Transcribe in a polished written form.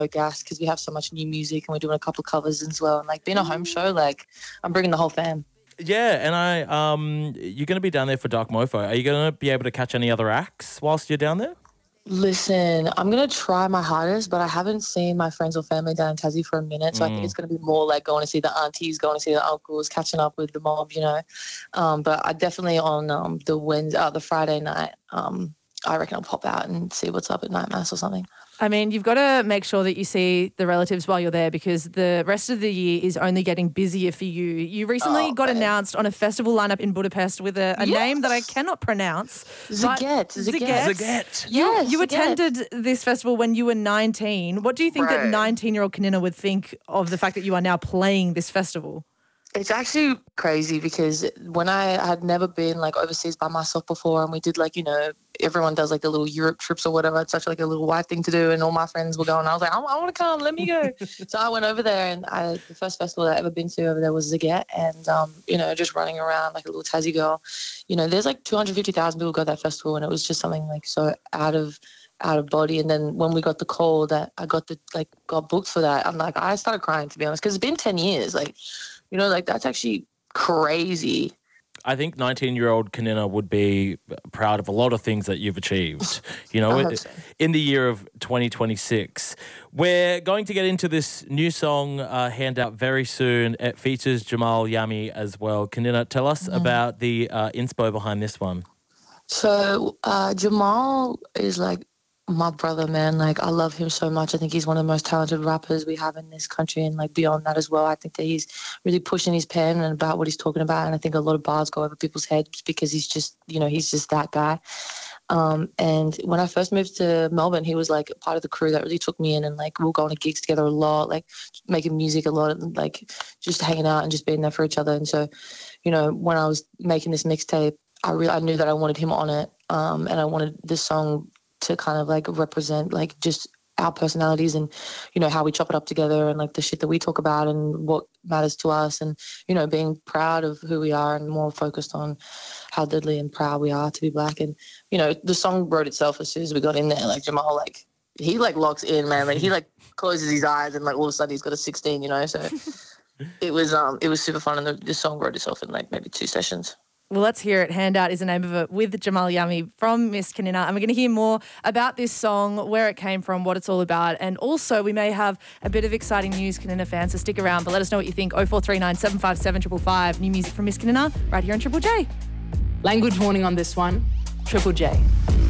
gassed because we have so much new music and we're doing a couple of covers as well. And like being a home show, like I'm bringing the whole fam. Yeah, and you're going to be down there for Dark Mofo. Are you going to be able to catch any other acts whilst you're down there? Listen, I'm going to try my hardest, but I haven't seen my friends or family down in Tassie for a minute. So I think it's going to be more like going to see the aunties, going to see the uncles, catching up with the mob, you know. But I definitely on the Friday night, I reckon I'll pop out and see what's up at night mass or something. I mean, you've got to make sure that you see the relatives while you're there because the rest of the year is only getting busier for you. You recently got announced on a festival lineup in Budapest with a name that I cannot pronounce. Zaget. You attended this festival when you were 19. What do you think that 19-year-old Kanina would think of the fact that you are now playing this festival? It's actually crazy because when I had never been like overseas by myself before and we did like, you know, everyone does like the little Europe trips or whatever. It's such like a little white thing to do and all my friends were going. I was like, I want to come, let me go. So I went over there and the first festival I've ever been to over there was Zaget and, you know, just running around like a little Tassie girl. You know, there's like 250,000 people go to that festival and it was just something like so out of body. And then when we got the call that I got booked for that, I'm like, I started crying to be honest because it's been 10 years. Like, you know, like that's actually crazy. I think 19-year-old Kanina would be proud of a lot of things that you've achieved, you know, in the year of 2026. We're going to get into this new song handout very soon. It features Jamal Yami as well. Kanina, tell us about the inspo behind this one. So Jamal is like my brother, man. Like I love him so much. I think he's one of the most talented rappers we have in this country and like beyond that as well. I think that he's really pushing his pen and about what he's talking about. And I think a lot of bars go over people's heads because he's just, you know, he's just that guy. And when I first moved to Melbourne, he was like part of the crew that really took me in and like we were going to gigs together a lot, like making music a lot and like just hanging out and just being there for each other. And so, you know, when I was making this mixtape, I knew that I wanted him on it. And I wanted this song to kind of like represent like just our personalities and, you know, how we chop it up together and like the shit that we talk about and what matters to us and, you know, being proud of who we are and more focused on how deadly and proud we are to be black. And, you know, the song wrote itself as soon as we got in there. Like Jamal, like he like locks in, man. Like he like closes his eyes and like all of a sudden he's got a 16, you know. So it was super fun and the song wrote itself in like maybe 2 sessions. Well, let's hear it. Handout is the name of it with Jamal Yami from Miss Kanina. And we're going to hear more about this song, where it came from, what it's all about. And also we may have a bit of exciting news, Kanina fans, so stick around. But let us know what you think. 0439 757 555. New music from Miss Kanina right here on Triple J. Language warning on this one. Triple J.